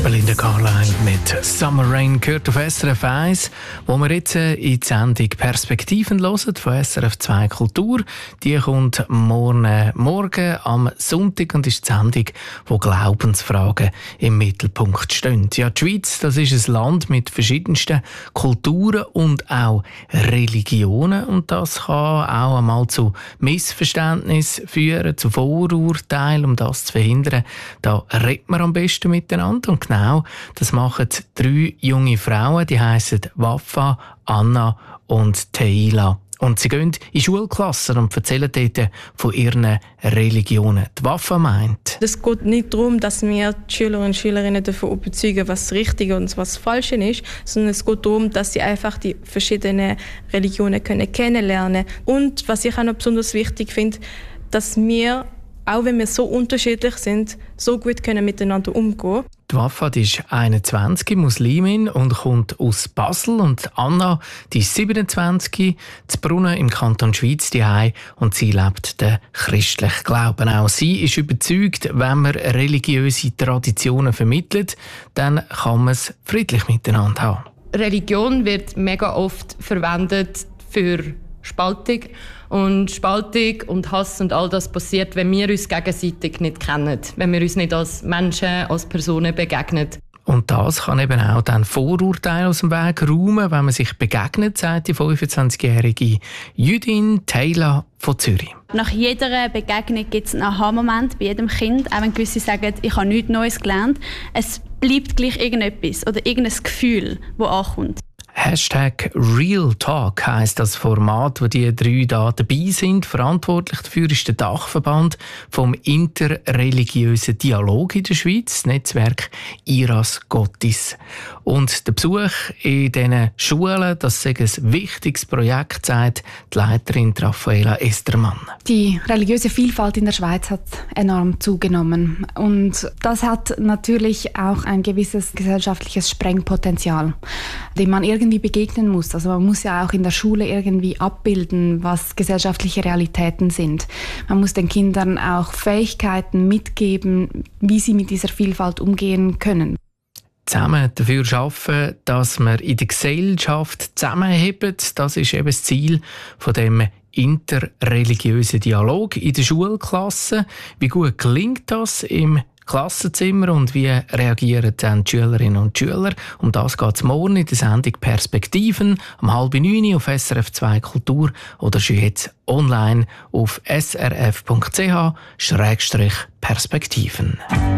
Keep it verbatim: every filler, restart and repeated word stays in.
Belinda Carlisle mit «Summer Rain» gehört auf S R F eins, wo wir jetzt in die Sendung «Perspektiven» hören von S R F zwei Kultur. Die kommt morgen Morgen am Sonntag und ist die Sendung, wo Glaubensfragen im Mittelpunkt stehen. Ja, die Schweiz, das ist ein Land mit verschiedensten Kulturen und auch Religionen und das kann auch einmal zu Missverständnissen führen, zu Vorurteilen. Um das zu verhindern, da redet man am besten miteinander. Und genau das machen drei junge Frauen, die heissen Wafa, Anna und Teila. Und sie gehen in Schulklassen und erzählen dort von ihren Religionen. Die Wafa meint: Es geht nicht darum, dass wir die Schülerinnen und Schülerinnen davon überzeugen, was richtig und was falsch ist, sondern es geht darum, dass sie einfach die verschiedenen Religionen können kennenlernen können. Und was ich auch noch besonders wichtig finde, dass wir, auch wenn wir so unterschiedlich sind, so gut können miteinander umgehen. Die Wafa die ist einundzwanzig, Muslimin und kommt aus Basel. Und Anna die ist siebenundzwanzig, zu Brunnen im Kanton Schweiz daheim und sie lebt den christlichen Glauben. Auch sie ist überzeugt, wenn man religiöse Traditionen vermittelt, dann kann man es friedlich miteinander haben. Religion wird mega oft verwendet für Spaltung. Und Spaltung und Hass und all das passiert, wenn wir uns gegenseitig nicht kennen, wenn wir uns nicht als Menschen, als Personen begegnen. Und das kann eben auch dann Vorurteile aus dem Weg räumen, wenn man sich begegnet, sagt die fünfundzwanzigjährige Jüdin Teila von Zürich. Nach jeder Begegnung gibt es einen Aha-Moment bei jedem Kind, auch wenn gewisse sagen, ich habe nichts Neues gelernt. Es bleibt gleich irgendetwas oder irgendein Gefühl, das ankommt. Hashtag Real Talk heisst das Format, wo die drei da dabei sind. Verantwortlich dafür ist der Dachverband vom interreligiösen Dialog in der Schweiz, das Netzwerk Iras Gottis. Und der Besuch in diesen Schulen, das sei ein wichtiges Projekt, sagt die Leiterin Raffaela Estermann. Die religiöse Vielfalt in der Schweiz hat enorm zugenommen. Und das hat natürlich auch ein gewisses gesellschaftliches Sprengpotenzial, dem man irgendwie begegnen muss. Also man muss ja auch in der Schule irgendwie abbilden, was gesellschaftliche Realitäten sind. Man muss den Kindern auch Fähigkeiten mitgeben, wie sie mit dieser Vielfalt umgehen können. Zusammen dafür arbeiten, dass wir in der Gesellschaft zusammenheben, das ist eben das Ziel von dem interreligiösen Dialog in der Schulklasse. Wie gut gelingt das im Klassenzimmer und wie reagieren dann die Schülerinnen und Schüler? Um das geht es morgen in der Sendung «Perspektiven» um halb neun auf S R F zwei Kultur oder schon jetzt online auf s r f punkt c h Perspektiven.